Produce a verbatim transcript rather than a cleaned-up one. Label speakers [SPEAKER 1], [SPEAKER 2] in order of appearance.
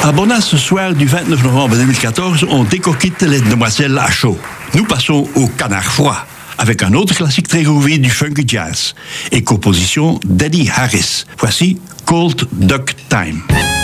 [SPEAKER 1] À Bonnat, ce soir du vingt-neuf novembre deux mille quatorze, on décoquite les demoiselles à chaud. Nous passons au canard froid, avec un autre classique très groovy du funk jazz, et composition d'Eddie Harris. Voici Cold Duck Time.